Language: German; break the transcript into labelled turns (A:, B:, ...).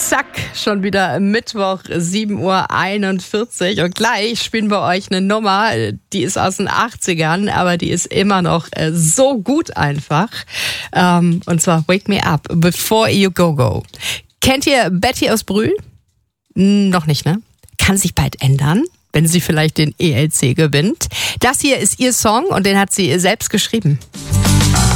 A: Zack, schon wieder Mittwoch, 7:41 Uhr. Und gleich spielen wir euch eine Nummer, die ist aus den 80ern, aber die ist immer noch so gut einfach. Und zwar Wake Me Up, Before You Go Go. Kennt ihr Betty aus Brühl? Noch nicht, ne? Kann sich bald ändern, wenn sie vielleicht den ELC gewinnt. Das hier ist ihr Song und den hat sie selbst geschrieben.